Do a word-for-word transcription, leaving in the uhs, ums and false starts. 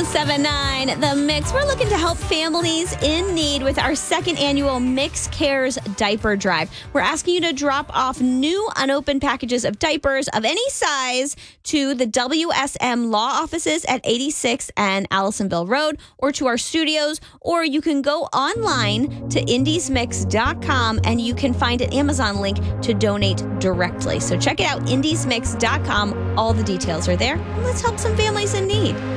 seven nine, The Mix. We're looking to help families in need with our second annual Mix Cares Diaper Drive. We're asking you to drop off new unopened packages of diapers of any size to the W S M law offices at eighty-six and Allisonville Road, or to our studios, or you can go online to indies mix dot com and you can find an Amazon link to donate directly. So check it out, indies mix dot com. All the details are there. Let's help some families in need.